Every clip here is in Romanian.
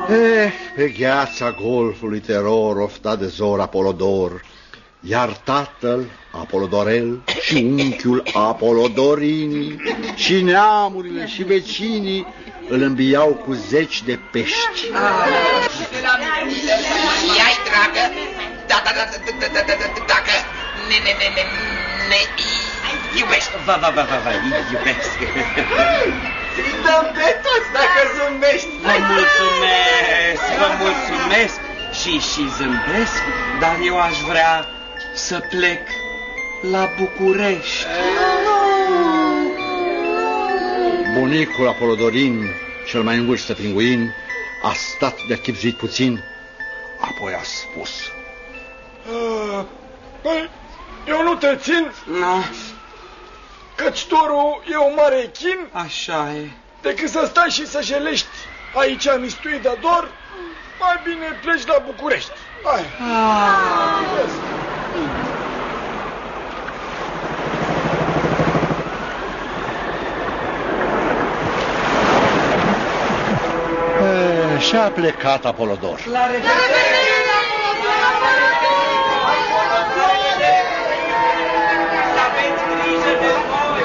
Pe gheața golfului teror oftat de zor Apolodor, iar tatăl Apolodorel și unchiul Apolodorini și neamurile și vecinii îl îmbiau cu zeci de pești. Ia-i, dragă, dacă ne iubești. Iubesc. Ți-i dăm pe toți dacă zâmbești. Vă mulțumesc și zâmbesc, dar eu aș vrea să plec la București. Bunicul Apolodorin, cel mai în vârstă pinguin, a stat de chipzuit puțin, apoi a spus: Păi, eu nu te țin, No, căci dorul e o mare chin, așa e. decât să stai și să jelești aici mistuit de dor, mai bine pleci la București. Hai. Și-a plecat Apolodor. La revedere! Să aveți grijă de voi!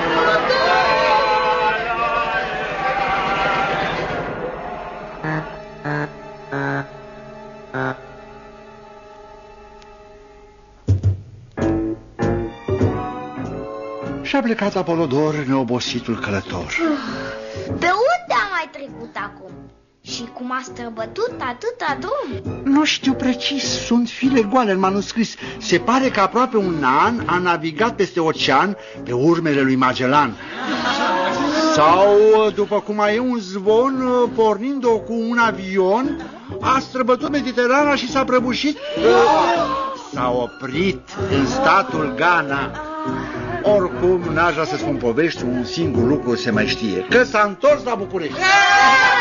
Și-a plecat Apolodor, neobositul călător. Pe unde a mai trecut acum? Și cum a străbătut atâta drum? Nu știu precis, sunt file goale în manuscris. Se pare că aproape un an a navigat peste ocean pe urmele lui Magellan. Sau, după cum mai e un zvon, pornind-o cu un avion, a străbătut Mediterana și s-a prăbușit. S-a oprit în statul Ghana. Oricum, n-aș vrea să spun povești, un singur lucru se mai știe: că s-a întors la București.